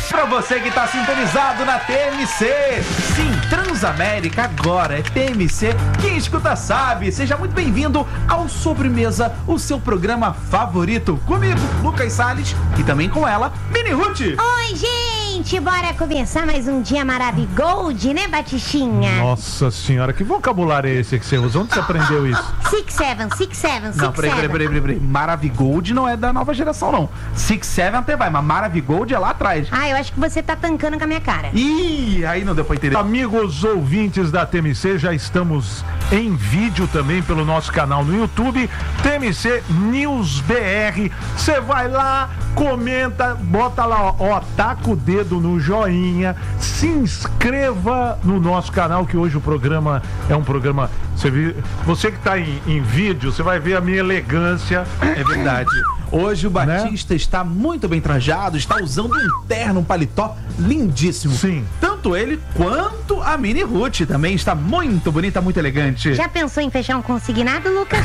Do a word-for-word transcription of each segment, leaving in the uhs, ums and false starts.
Pra você que tá sintonizado na T M C. Sim, Transamérica agora é T M C. Quem escuta sabe. Seja muito bem-vindo ao Sobremesa, o seu programa favorito. Comigo, Lucas Salles, e também com ela, Mini Ruth. Oi, gente, bora começar mais um dia maravigold, né, Batichinha? Nossa senhora, que vocabulário é esse que você usa? Onde você aprendeu isso? Six Seven, Six Seven, Six Não, peraí, peraí, peraí, peraí, peraí. Maravigold não é da nova geração, não. Six Seven até vai, mas Maravigold é lá atrás. Ah, eu acho que você tá tancando com a minha cara. Ih, aí não deu pra entender. Amigos ouvintes da T M C, já estamos em vídeo também pelo nosso canal no YouTube, T M C News B R. Você vai lá, comenta, bota lá, ó, taca o dedo no joinha, se inscreva no nosso canal, que hoje o programa é um programa... Você, viu, você que tá em, em vídeo, você vai ver a minha elegância. É verdade. Hoje o Batista, né, está muito bem trajado, está usando um terno, um paletó lindíssimo. Sim. Tanto ele quanto a Mini Ruth também está muito bonita, muito elegante. Já pensou em fechar um consignado, Lucas?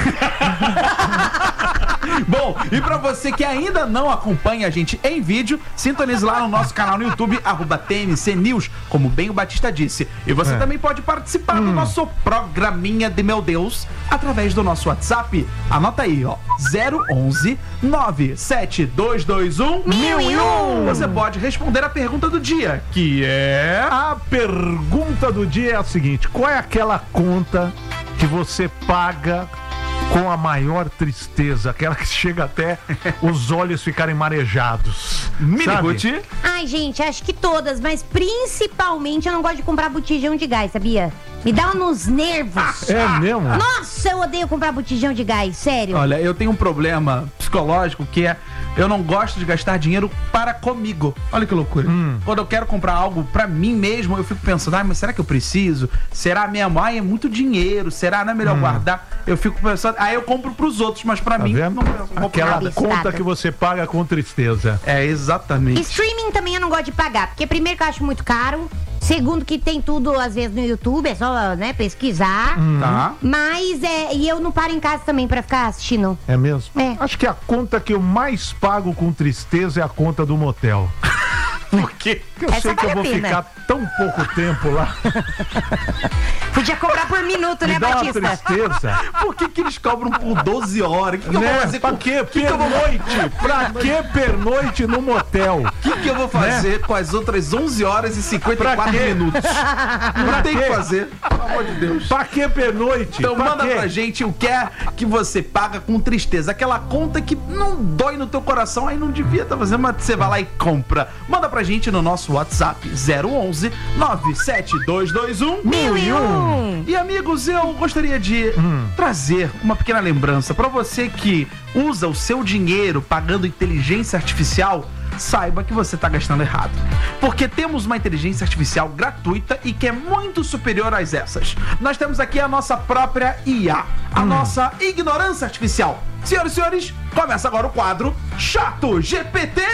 Bom, e pra você que ainda não acompanha a gente em vídeo, sintonize lá no nosso canal no YouTube, arroba T M C News, como bem o Batista disse. E você é. também pode participar hum. do nosso programinha de meu Deus, através do nosso WhatsApp. Anota aí, ó, zero onze nove sete dois dois um mil e um. Você pode responder a pergunta do dia, que é... A pergunta do dia é a seguinte: qual é aquela conta que você paga com a maior tristeza, aquela que chega até os olhos ficarem marejados? Mini Ruth? Ai, gente, acho que todas, mas principalmente eu não gosto de comprar botijão de gás, sabia? Me dá nos nervos. Ah, é mesmo? Nossa, eu odeio comprar botijão de gás, sério. Olha, eu tenho um problema psicológico que é... eu não gosto de gastar dinheiro para comigo. Olha que loucura. Hum. Quando eu quero comprar algo pra mim mesmo, eu fico pensando, ah, mas será que eu preciso? Será mesmo? Ai, é muito dinheiro. Será? Não é melhor hum. guardar? Eu fico pensando, aí eu compro pros outros, mas pra tá mim vendo? não penso. Não Aquela nada. Conta que você paga com tristeza. É, exatamente. Streaming também eu não gosto de pagar, porque primeiro que eu acho muito caro. Segundo que tem tudo, às vezes, no YouTube, é só, né, pesquisar. Hum. Tá. Mas, é, e eu não paro em casa também pra ficar assistindo. É mesmo? É. Acho que a conta que eu mais pago com tristeza é a conta do motel. Por quê? Porque eu Essa sei que vale eu vou ficar tão pouco tempo lá. Podia cobrar por minuto, Me né, dá Batista? uma tristeza. Por que que eles cobram por doze horas? O que, que né? eu vou fazer pra com... quê? Que Pernoite? que eu vou... Pra que pernoite no motel? O que, que eu vou fazer né? com as outras onze horas e cinquenta e quatro minutos? Não pra tem o que fazer. Pelo amor de Deus. Pra que pernoite? Então pra manda quê? pra gente o que é que você paga com tristeza. Aquela conta que não dói no teu coração, aí não devia estar fazendo, mas você vai lá e compra. Manda pra gente no nosso WhatsApp zero onze nove sete dois dois um mil e um. E amigos, eu gostaria de hum. trazer uma pequena lembrança pra você que usa o seu dinheiro pagando inteligência artificial. Saiba que você está gastando errado, porque temos uma inteligência artificial gratuita e que é muito superior às essas. Nós temos aqui a nossa própria I A, a hum. nossa ignorância artificial. Senhoras e senhores, começa agora o quadro Chato G P T.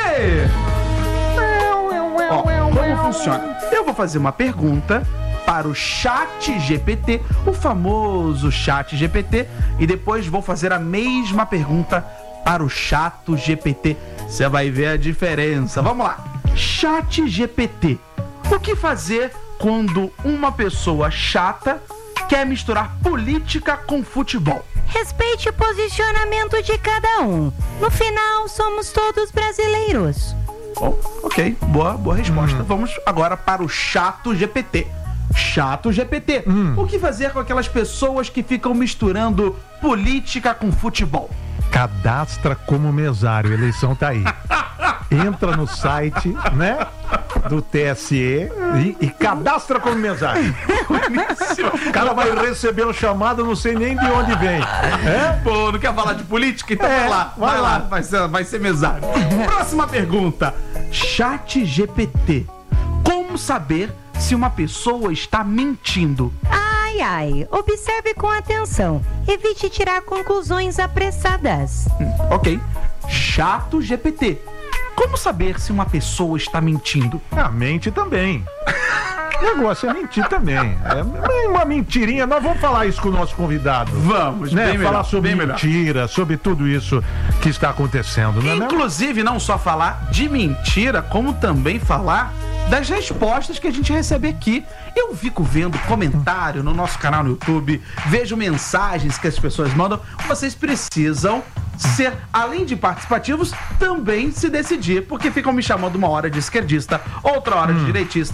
Ó, como funciona? Eu vou fazer uma pergunta para o Chat G P T, o famoso Chat G P T, e depois vou fazer a mesma pergunta para o Chato G P T. Você vai ver a diferença. Vamos lá. Chat G P T. O que fazer quando uma pessoa chata quer misturar política com futebol? Respeite o posicionamento de cada um. No final, somos todos brasileiros. Bom, ok. Boa, boa resposta. Hum. Vamos agora para o Chato G P T. Chato G P T. Hum. O que fazer com aquelas pessoas que ficam misturando política com futebol? Cadastra como mesário, a eleição tá aí. Entra no site, né, do T S E e, e cadastra como mesário. O cara vai receber um chamado, não sei nem de onde vem. É? Pô, não quer falar de política? Então é, vai lá, vai, vai lá, lá. Vai, ser, vai ser mesário. Próxima pergunta. Chat G P T. Como saber se uma pessoa está mentindo? Ai, ai, observe com atenção. Evite tirar conclusões apressadas. Hum, ok. Chato G P T. Como saber se uma pessoa está mentindo? A mente também. O negócio é mentir também. É uma mentirinha. Nós vamos falar isso com o nosso convidado. Vamos, né? bem Falar melhor, sobre bem mentira, melhor. sobre tudo isso que está acontecendo, não é Inclusive, mesmo? não só falar de mentira, como também falar das respostas que a gente recebe aqui. Eu fico vendo comentário no nosso canal no YouTube, vejo mensagens que as pessoas mandam. Vocês precisam ser, além de participativos, também se decidir, porque ficam me chamando uma hora de esquerdista, outra hora hum. de direitista.